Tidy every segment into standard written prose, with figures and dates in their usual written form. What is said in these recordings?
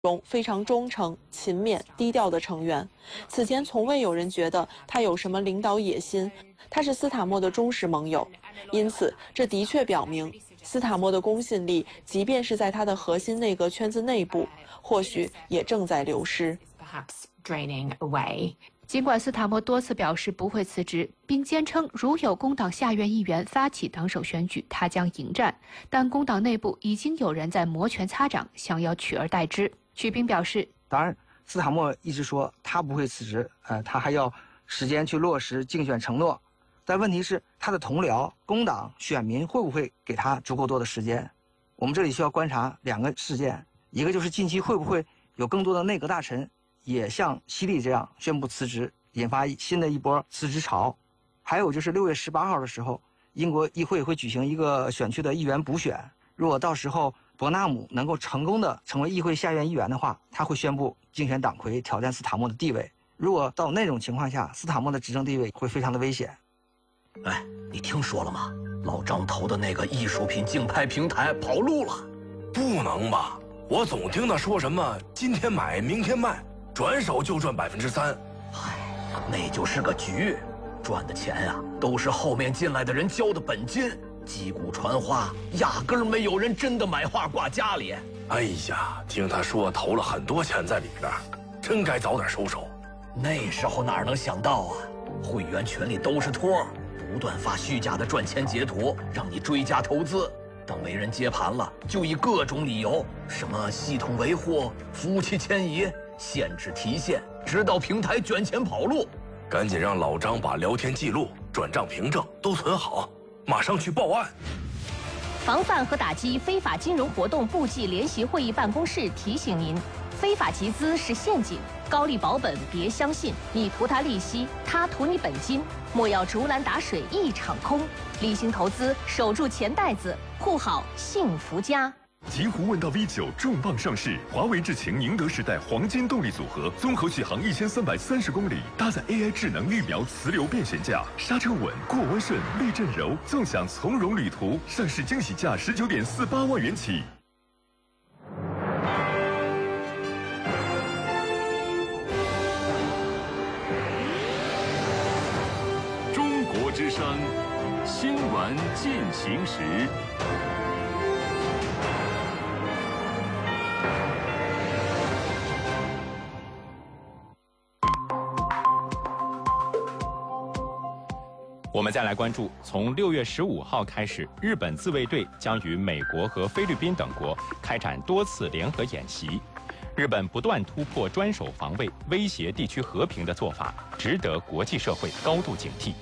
中非常忠诚、勤勉、低调的成员。此前从未有人觉得他有什么领导野心，他是斯塔默的忠实盟友。因此，这的确表明斯塔默的公信力，即便是在他的核心内阁圈子内部，或许也正在流失。 尽管斯塔默多次表示不会辞职，并坚称如有工党下院议员发起党首选举，他将迎战，但工党内部已经有人在摩拳擦掌，想要取而代之。许斌表示， 当然，斯塔默一直说他不会辞职，他还要时间去落实竞选承诺。但问题是，他的同僚工党选民会不会给他足够多的时间？我们这里需要观察2个事件，一个就是近期会不会有更多的内阁大臣也像希利这样宣布辞职，引发新的一波辞职潮。还有就是6月18号的时候，英国议会会举行一个选区的议员补选。如果到时候伯纳姆能够成功的成为议会下院议员的话，他会宣布竞选党魁，挑战斯塔默的地位。如果到那种情况下，斯塔默的执政地位会非常的危险。 哎，你听说了吗？老张投的那个艺术品竞拍平台跑路了。 不能吧？我总听他说什么今天买明天卖，转手就赚3%。 唉，那就是个局，赚的钱呀，都是后面进来的人交的本金，击鼓传花，压根儿没有人真的买画挂家里。 哎呀，听他说投了很多钱在里边，真该早点收手。 那时候哪能想到啊，会员群里都是托，不断发虚假的赚钱截图，让你追加投资。等没人接盘了，就以各种理由，什么系统维护、服务器迁移、限制提现，直到平台卷钱跑路。 赶紧让老张把聊天记录、转账凭证都存好，马上去报案。 防范和打击非法金融活动部际联席会议办公室提醒您：非法集资是陷阱，高利保本别相信，你图他利息，他图你本金，莫要竹篮打水一场空。理性投资，守住钱袋子，护好幸福家。 极狐问道 V9 重磅上市，华为智擎宁德时代黄金动力组合，综合续航1330公里，搭载 AI 智能预瞄磁流变悬架，刹车稳，过弯顺，避震柔，纵享从容旅途。上市惊喜价19.48万元起。中国之声，新闻进行时。 我们再来关注，从6月15号开始，日本自卫队将与美国和菲律宾等国开展多次联合演习。日本不断突破专守防卫、威胁地区和平的做法，值得国际社会高度警惕。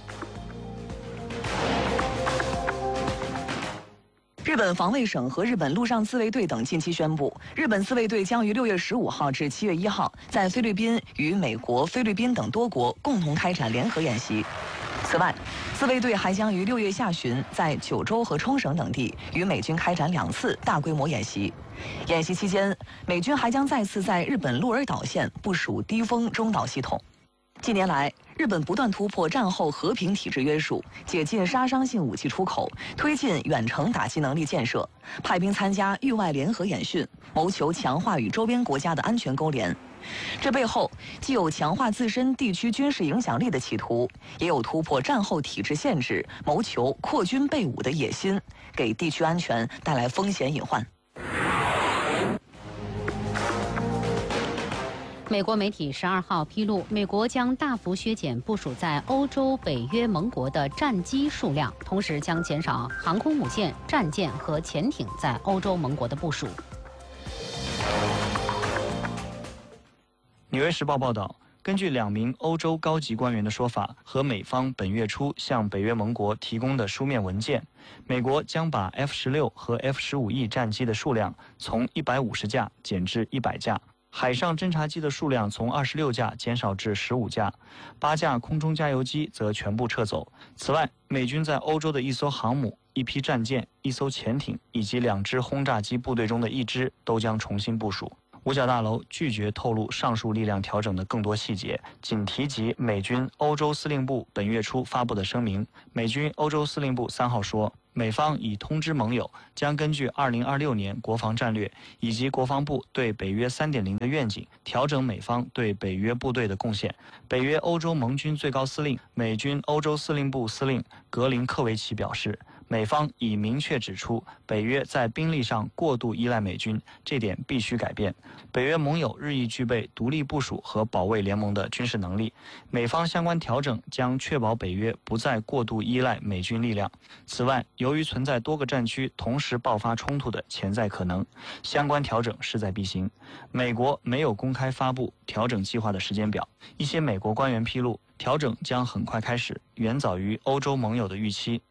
日本防卫省和日本陆上自卫队等近期宣布，日本自卫队将于6月15号至7月1号在菲律宾与美国、菲律宾等多国共同开展联合演习。此外，自卫队还将于6月下旬在九州和冲绳等地与美军开展2次大规模演习。演习期间，美军还将再次在日本鹿儿岛县部署低风中导系统。近年来，日本不断突破战后和平体制约束，解禁杀伤性武器出口，推进远程打击能力建设，派兵参加域外联合演训，谋求强化与周边国家的安全勾连。这背后既有强化自身地区军事影响力的企图，也有突破战后体制限制，谋求扩军备武的野心，给地区安全带来风险隐患。 美国媒体12号披露，美国将大幅削减部署在欧洲北约盟国的战机数量，同时将减少航空母舰、战舰和潜艇在欧洲盟国的部署。 纽约时报报道，根据2名欧洲高级官员的说法和美方本月初向北约盟国提供的书面文件，美国将把 F-16和 F-15E 战机的数量从150架减至100架。海上侦察机的数量从26架减少至15架，8架空中加油机则全部撤走。此外，美军在欧洲的1艘航母、1批战舰、1艘潜艇以及2支轰炸机部队中的1支都将重新部署。五角大楼拒绝透露上述力量调整的更多细节，仅提及美军欧洲司令部本月初发布的声明。美军欧洲司令部3号说， 美方已通知盟友，将根据2026年国防战略以及国防部对北约3.0的愿景，调整美方对北约部队的贡献。北约欧洲盟军最高司令、美军欧洲司令部司令格林科维奇表示，美方已明确指出，北约在兵力上过度依赖美军，这点必须改变。北约盟友日益具备独立部署和保卫联盟的军事能力，美方相关调整将确保北约不再过度依赖美军力量。此外，由于存在多个战区同时爆发冲突的潜在可能，相关调整势在必行。美国没有公开发布调整计划的时间表，一些美国官员披露，调整将很快开始，远早于欧洲盟友的预期。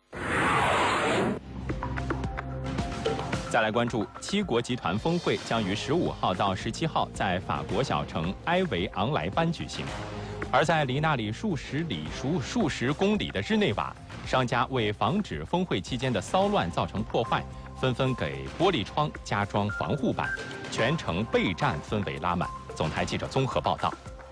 再来关注七国集团峰会将于15号到17号在法国小城埃维昂莱班举行，而在离那里数十公里的日内瓦，商家为防止峰会期间的骚乱造成破坏，纷纷给玻璃窗加装防护板，全城备战氛围拉满。总台记者综合报道。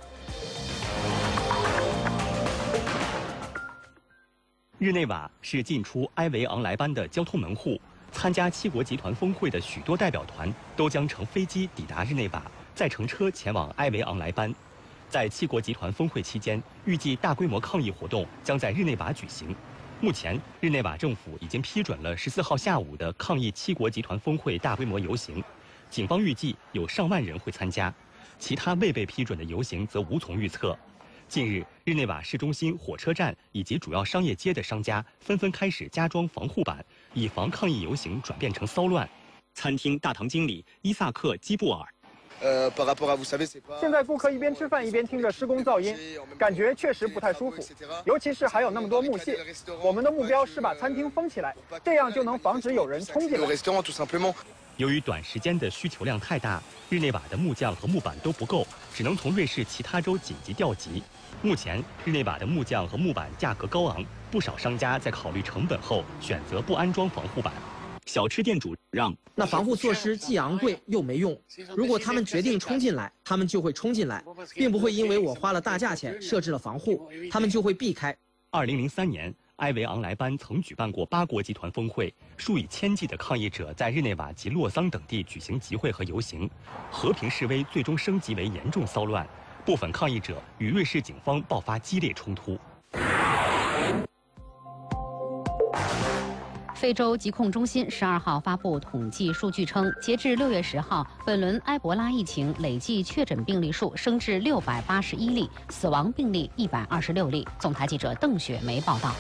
日内瓦是进出埃维昂莱班的交通门户。参加七国集团峰会的许多代表团都将乘飞机抵达日内瓦，再乘车前往埃维昂莱班。在七国集团峰会期间，预计大规模抗议活动将在日内瓦举行。目前，日内瓦政府已经批准了14号下午的抗议七国集团峰会大规模游行，警方预计有上万人会参加，其他未被批准的游行则无从预测。近日，日内瓦市中心火车站以及主要商业街的商家纷纷开始加装防护板，以防抗议游行转变成骚乱。餐厅大堂经理伊萨克·基布尔： 现在顾客一边吃饭一边听着施工噪音，感觉确实不太舒服，尤其是还有那么多木屑。我们的目标是把餐厅封起来，这样就能防止有人冲进来。 由于短时间的需求量太大，日内瓦的木匠和木板都不够，只能从瑞士其他州紧急调集。目前，日内瓦的木匠和木板价格高昂，不少商家在考虑成本后选择不安装防护板。小吃店主让： 那防护措施既昂贵又没用，如果他们决定冲进来，他们就会冲进来，并不会因为我花了大价钱设置了防护，他们就会避开。 2003年，埃维昂莱班曾举办过8国集团峰会，数以千计的抗议者在日内瓦及洛桑等地举行集会和游行，和平示威最终升级为严重骚乱，部分抗议者与瑞士警方爆发激烈冲突。 非洲疾控中心12号发布统计数据称，截至6月10号，本轮埃博拉疫情累计确诊病例数升至681例，死亡病例126例。总台记者邓雪梅报道。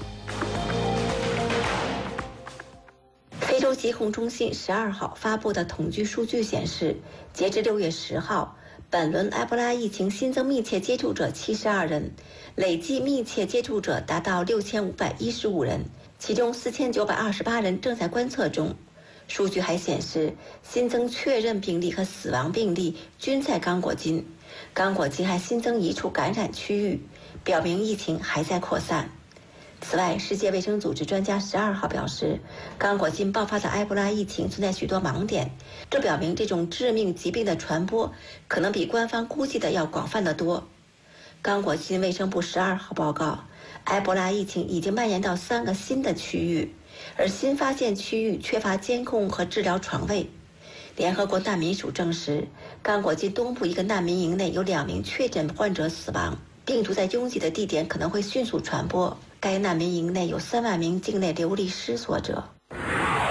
非洲疾控中心12号发布的统计数据显示，截至6月10号，本轮埃博拉疫情新增密切接触者72人，累计密切接触者达到6515人。其中4928人正在观测中。数据还显示，新增确认病例和死亡病例均在刚果金，刚果金还新增一处感染区域，表明疫情还在扩散。此外，世界卫生组织专家12号表示，刚果金爆发的埃博拉疫情存在许多盲点，这表明这种致命疾病的传播可能比官方估计的要广泛得多。刚果金卫生部12号报告，埃博拉疫情已经蔓延到3个新的区域，而新发现区域缺乏监控和治疗床位。联合国难民署证实，刚果金东部一个难民营内有2名确诊患者死亡，病毒在拥挤的地点可能会迅速传播。该难民营内有3万名境内流离失所者。